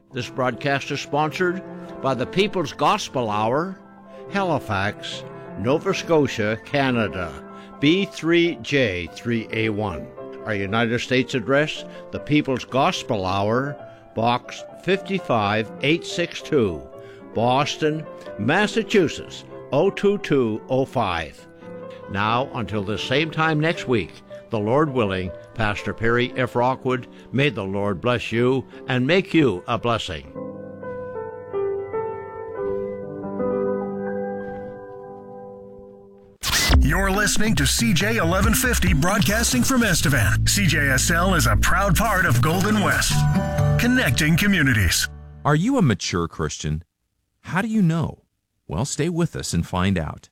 This broadcast is sponsored by the People's Gospel Hour, Halifax, Nova Scotia, Canada, B3J3A1. Our United States address, the People's Gospel Hour, Box 55862, Boston, Massachusetts, 02205. Now, until the same time next week, the Lord willing, Pastor Perry F. Rockwood, may the Lord bless you and make you a blessing. You're listening to CJ 1150 broadcasting from Estevan. CJSL is a proud part of Golden West, connecting communities. Are you a mature Christian? How do you know? Well, stay with us and find out.